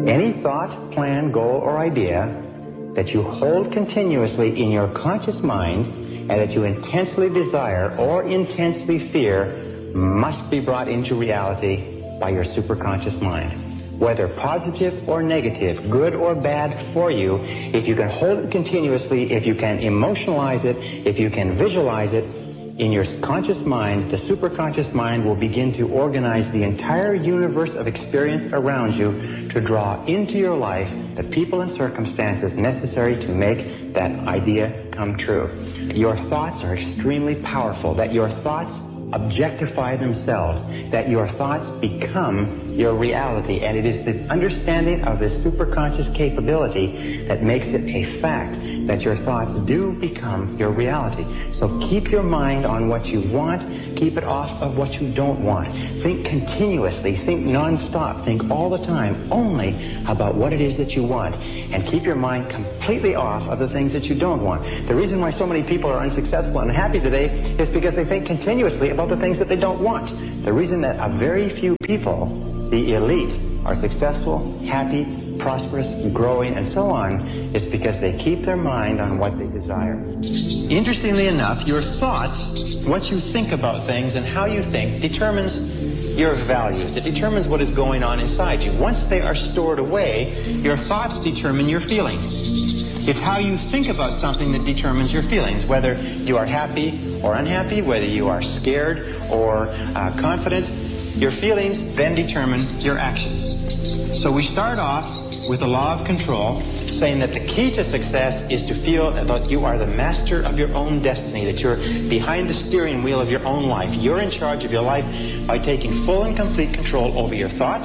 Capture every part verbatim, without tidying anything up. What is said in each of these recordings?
Any thought, plan, goal, or idea that you hold continuously in your conscious mind and that you intensely desire or intensely fear must be brought into reality by your superconscious mind. Whether positive or negative, good or bad for you, if you can hold it continuously, if you can emotionalize it, if you can visualize it, in your conscious mind, the superconscious mind will begin to organize the entire universe of experience around you to draw into your life the people and circumstances necessary to make that idea come true. Your thoughts are extremely powerful, that your thoughts objectify themselves, that your thoughts become your reality, and it is this understanding of this superconscious capability that makes it a fact that your thoughts do become your reality. So keep your mind on what you want, keep it off of what you don't want. Think continuously, think non-stop, think all the time only about what it is that you want, and keep your mind completely off of the things that you don't want. The reason why so many people are unsuccessful and unhappy today is because they think continuously about the things that they don't want. The reason that a very few people, the elite, are successful, happy, prosperous, growing, and so on, is because they keep their mind on what they desire. Interestingly enough, your thoughts, what you think about things and how you think, determines your values. It determines what is going on inside you. Once they are stored away, your thoughts determine your feelings. It's how you think about something that determines your feelings, whether you are happy or unhappy, whether you are scared or uh, confident. Your feelings then determine your actions. So we start off with the law of control, saying that the key to success is to feel that you are the master of your own destiny, that you're behind the steering wheel of your own life. You're in charge of your life by taking full and complete control over your thoughts.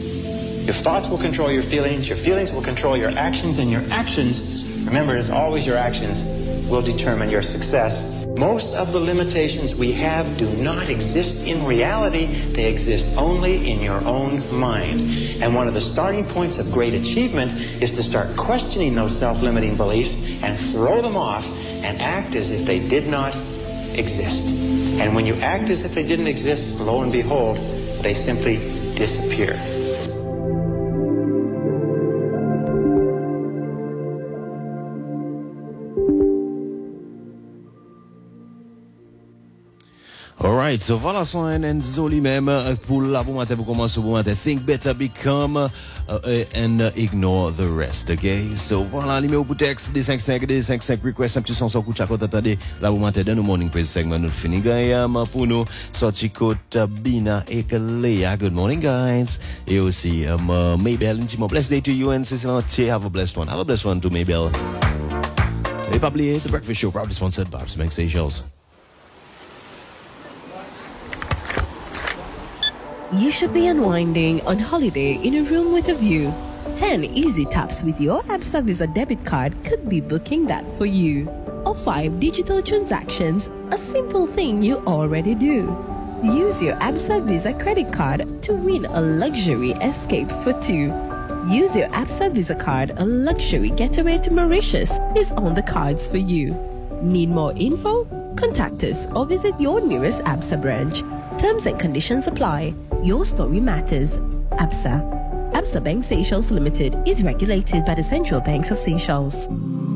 Your thoughts will control your feelings, your feelings will control your actions, and your actions, remember, it's always your actions, will determine your success. Most of the limitations we have do not exist in reality. They exist only in your own mind. And one of the starting points of great achievement is to start questioning those self-limiting beliefs and throw them off and act as if they did not exist. And when you act as if they didn't exist, lo and behold, they simply disappear. Alright, so voilà son Enzo lui-même pour la bon matin, pour commencer bon matin. Think better, become uh, uh, and uh, ignore the rest, okay? So voilà, numéro pour texte D five five D five five request un petit son sur coup chakot attendez la bon matin dans nos morning praise segment nous fini gayam pour nous sorti côte Bina et Kalea. Good morning guys. Et aussi um, uh, Maybell, un blessed day to you and Cecil. Have a blessed one. Have a blessed one to Maybell. Et pas oublier The Breakfast Show proudly sponsored by Bank Seychelles. You should be unwinding on holiday in a room with a view. ten easy taps with your Absa Visa debit card could be booking that for you. Or five digital transactions, a simple thing you already do. Use your Absa Visa credit card to win a luxury escape for two. Use your Absa Visa card, a luxury getaway to Mauritius is on the cards for you. Need more info? Contact us or visit your nearest Absa branch. Terms and conditions apply. Your story matters. Absa. Absa Bank Seychelles Limited is regulated by the Central Banks of Seychelles.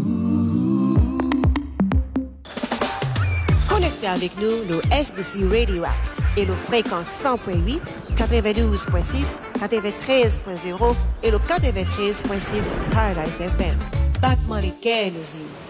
Connectez avec nous le S B C Radio app et le fréquence cent point huit, quatre-vingt-douze point six, quatre-vingt-treize point zéro et le quatre-vingt-treize point six Paradise F M. Back Money Care nous